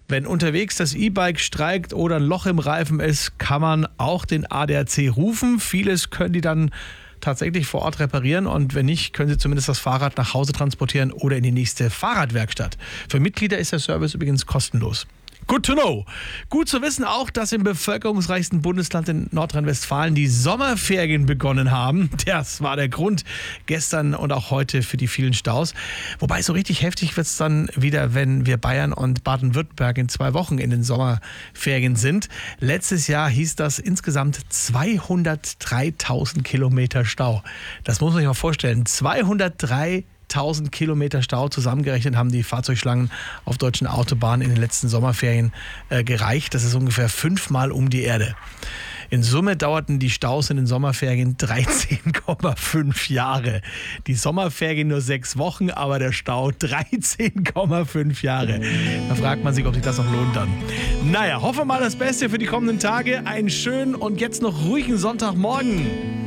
Wenn unterwegs das E-Bike streikt oder ein Loch im Reifen ist, kann man auch den ADAC rufen. Vieles können die dann tatsächlich vor Ort reparieren und wenn nicht, können Sie zumindest das Fahrrad nach Hause transportieren oder in die nächste Fahrradwerkstatt. Für Mitglieder ist der Service übrigens kostenlos. Good to know. Gut zu wissen auch, dass im bevölkerungsreichsten Bundesland in Nordrhein-Westfalen die Sommerferien begonnen haben. Das war der Grund gestern und auch heute für die vielen Staus. Wobei so richtig heftig wird es dann wieder, wenn wir Bayern und Baden-Württemberg in 2 Wochen in den Sommerferien sind. Letztes Jahr hieß das insgesamt 203.000 Kilometer Stau. Das muss man sich mal vorstellen. 203.000 Kilometer Stau zusammengerechnet haben die Fahrzeugschlangen auf deutschen Autobahnen in den letzten Sommerferien gereicht. Das ist ungefähr 5-mal um die Erde. In Summe dauerten die Staus in den Sommerferien 13,5 Jahre. Die Sommerferien nur 6 Wochen, aber der Stau 13,5 Jahre. Da fragt man sich, ob sich das noch lohnt dann. Naja, hoffen wir mal das Beste für die kommenden Tage. Einen schönen und jetzt noch ruhigen Sonntagmorgen.